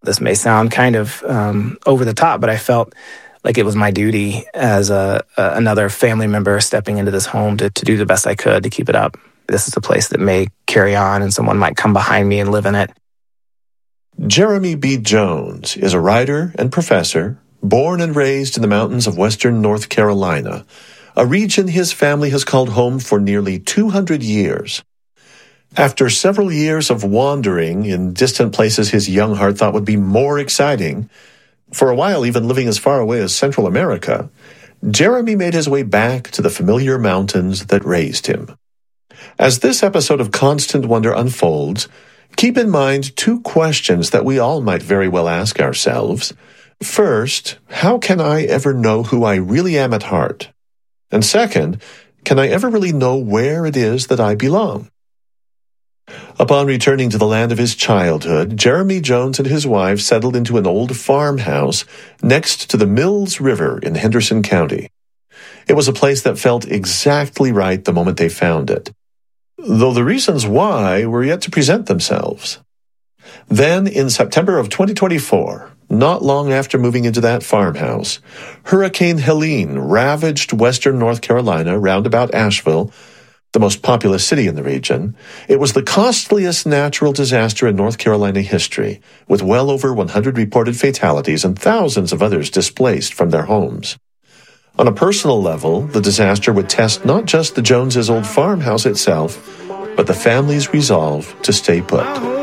This may sound kind of over the top, but I felt like it was my duty as another family member stepping into this home to do the best I could to keep it up. This is a place that may carry on and someone might come behind me and live in it. Jeremy B. Jones is a writer and professor, born and raised in the mountains of western North Carolina, a region his family has called home for nearly 200 years. After several years of wandering in distant places his young heart thought would be more exciting, for a while even living as far away as Central America, Jeremy made his way back to the familiar mountains that raised him. As this episode of Constant Wonder unfolds, keep in mind two questions that we all might very well ask ourselves. First, how can I ever know who I really am at heart? And second, can I ever really know where it is that I belong? Upon returning to the land of his childhood, Jeremy Jones and his wife settled into an old farmhouse next to the Mills River in Henderson County. It was a place that felt exactly right the moment they found it, though the reasons why were yet to present themselves. Then, in September of 2024, not long after moving into that farmhouse, Hurricane Helene ravaged western North Carolina round about Asheville, the most populous city in the region. It was the costliest natural disaster in North Carolina history, with well over 100 reported fatalities and thousands of others displaced from their homes. On a personal level, the disaster would test not just the Joneses' old farmhouse itself, but the family's resolve to stay put.